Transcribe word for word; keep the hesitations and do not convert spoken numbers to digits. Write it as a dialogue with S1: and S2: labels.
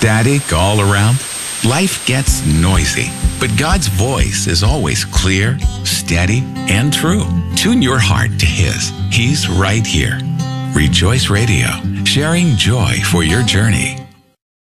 S1: Static all around? Life gets noisy, but God's voice is always clear, steady, and true. Tune your heart to His. He's right here. Rejoice Radio, sharing joy for your journey.